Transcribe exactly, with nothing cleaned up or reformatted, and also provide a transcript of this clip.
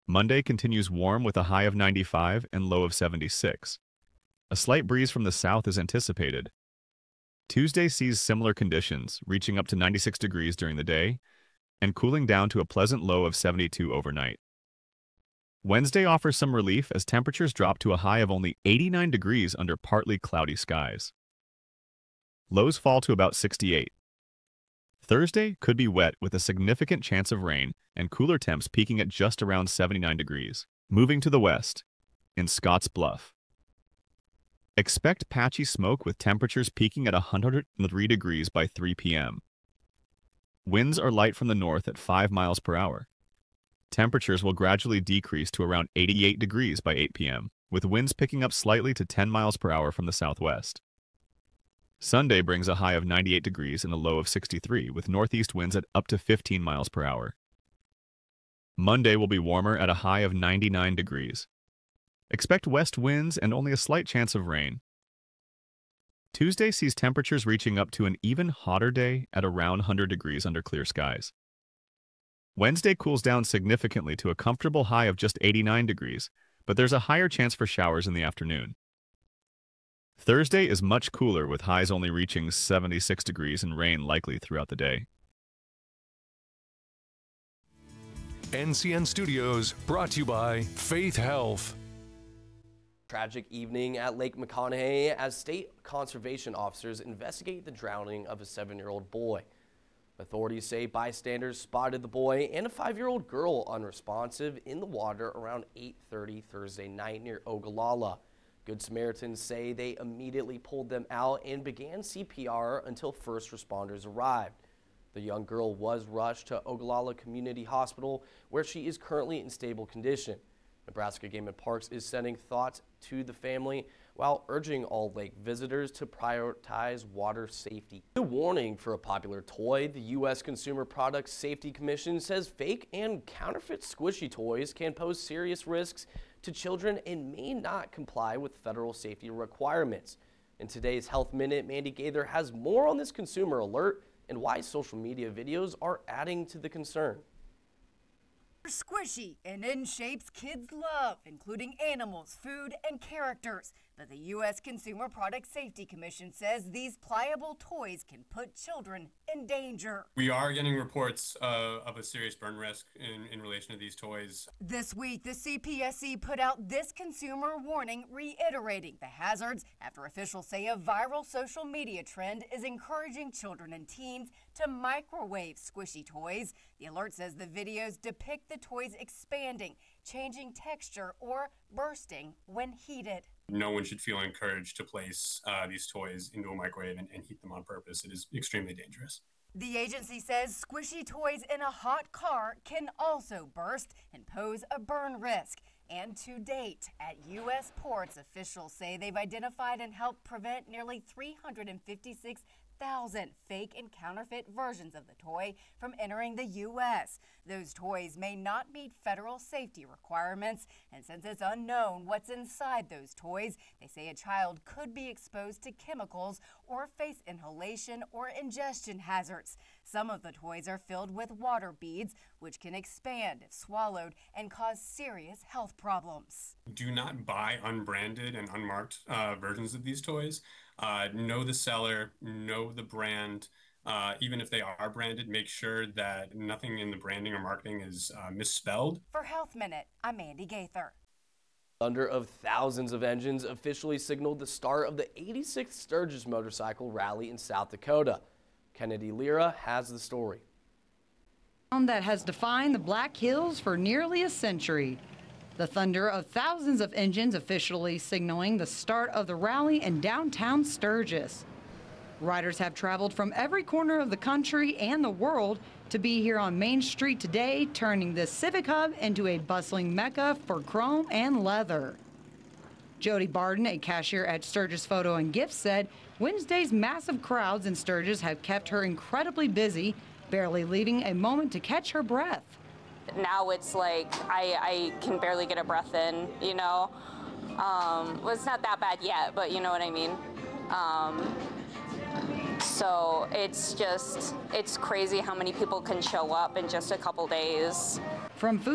Monday continues warm with a high of ninety-five and low of seventy-six. A slight breeze from the south is anticipated. Tuesday sees similar conditions, reaching up to ninety-six degrees during the day and cooling down to a pleasant low of seventy-two overnight. Wednesday offers some relief as temperatures drop to a high of only eighty-nine degrees under partly cloudy skies. Lows fall to about sixty-eight. Thursday could be wet with a significant chance of rain and cooler temps peaking at just around seventy-nine degrees. Moving to the west, in Scotts Bluff. Expect patchy smoke with temperatures peaking at one hundred three degrees by three p m Winds are light from the north at five miles per hour. Temperatures will gradually decrease to around eighty-eight degrees by eight p m, with winds picking up slightly to ten miles per hour from the southwest. Sunday brings a high of ninety-eight degrees and a low of sixty-three, with northeast winds at up to fifteen miles per hour. Monday will be warmer at a high of ninety-nine degrees. Expect west winds and only a slight chance of rain. Tuesday sees temperatures reaching up to an even hotter day at around one hundred degrees under clear skies. Wednesday cools down significantly to a comfortable high of just eighty-nine degrees, but there's a higher chance for showers in the afternoon. Thursday is much cooler with highs only reaching seventy-six degrees and rain likely throughout the day. N C N Studios brought to you by Faith Health. Tragic evening at Lake McConaughey as state conservation officers investigate the drowning of a seven-year-old boy. Authorities say bystanders spotted the boy and a five-year-old girl unresponsive in the water around eight thirty Thursday night near Ogallala. Good Samaritans say they immediately pulled them out and began C P R until first responders arrived. The young girl was rushed to Ogallala Community Hospital, where she is currently in stable condition. Nebraska Game and Parks is sending thoughts to the family while urging all lake visitors to prioritize water safety. A warning for a popular toy, the U S Consumer Product Safety Commission says fake and counterfeit squishy toys can pose serious risks to children and may not comply with federal safety requirements. In today's Health Minute, Mandy Gaither has more on this consumer alert and why social media videos are adding to the concern. Squishy and in shapes kids love, including animals, food, and characters. But the U S Consumer Product Safety Commission says these pliable toys can put children in danger. We are getting reports uh, of a serious burn risk in, in relation to these toys. This week, the C P S C put out this consumer warning reiterating the hazards after officials say a viral social media trend is encouraging children and teens to microwave squishy toys. The alert says the videos depict the toys expanding, changing texture, or bursting when heated. No one should feel encouraged to place uh, these toys into a microwave and, and heat them on purpose. It is extremely dangerous. The agency says squishy toys in a hot car can also burst and pose a burn risk. And to date, at U S ports, officials say they've identified and helped prevent nearly three hundred fifty-six thousand fake and counterfeit versions of the toy from entering the U S. Those toys may not meet federal safety requirements, and since it's unknown what's inside those toys, they say a child could be exposed to chemicals or face inhalation or ingestion hazards. Some of the toys are filled with water beads, which can expand if swallowed and cause serious health problems. Do not buy unbranded and unmarked uh, versions of these toys. Uh, know the seller, know the brand. Uh, even if they are branded, make sure that nothing in the branding or marketing is uh, misspelled. For Health Minute, I'm Mandy Gaither. Thunder of thousands of engines officially signaled the start of the eighty-sixth Sturgis Motorcycle Rally in South Dakota. Kennedy Lira has the story. That has defined the Black Hills for nearly a century. The thunder of thousands of engines officially signaling the start of the rally in downtown Sturgis. Riders have traveled from every corner of the country and the world to be here on Main Street today, turning this civic hub into a bustling mecca for chrome and leather. Jody Barden, a cashier at Sturgis Photo and Gifts, said Wednesday's massive crowds in Sturgis have kept her incredibly busy, barely leaving a moment to catch her breath. Now it's like I, I can barely get a breath in, you know. Um, well, it's not that bad yet, but you know what I mean. Um, so it's just, it's crazy how many people can show up in just a couple days. From food